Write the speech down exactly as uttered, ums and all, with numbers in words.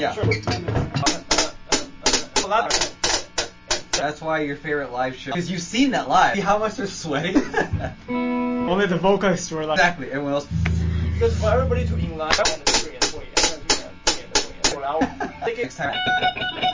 Yeah. That's why your favorite live show. Because you've seen that live. See how much they're sweating? Only the vocalists were like... Exactly, everyone else... Because for everybody to in line, next time